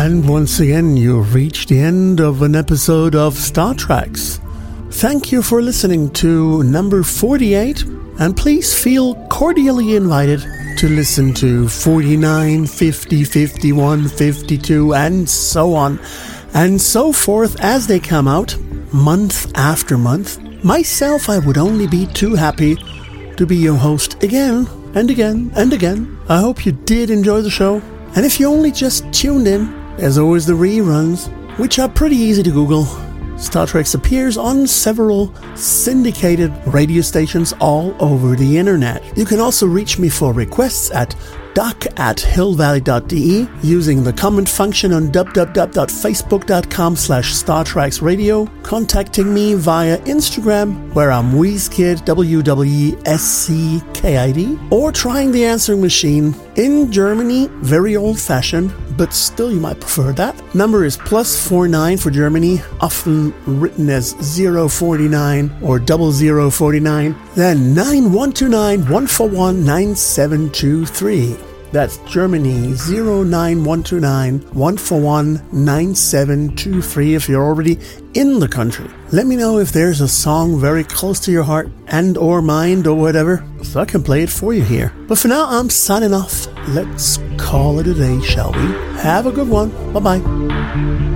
And once again, you've reached the end of an episode of Star Treks. Thank you for listening to number 48, and please feel cordially invited to listen to 49, 50, 51, 52, and so on, and so forth as they come out, month after month. Myself, I would only be too happy to be your host again and again and again. I hope you did enjoy the show, and if you only just tuned in, there's always the reruns, which are pretty easy to Google. Star Trek appears on several syndicated radio stations all over the internet. You can also reach me for requests at doc@hillvalley.de using the comment function on www.facebook.com/StarTreksRadio, contacting me via Instagram, where I'm WheezeKid, WWESCKID, or trying the answering machine in Germany, very old-fashioned, but still you might prefer that. Number is +49 for Germany, often written as 049 or 0049, then 9129-141-9723. That's Germany, 09129-141-9723 if you're already in the country. Let me know if there's a song very close to your heart and or mind or whatever, so I can play it for you here. But for now, I'm signing off. Let's call it a day, shall we? Have a good one. Bye-bye.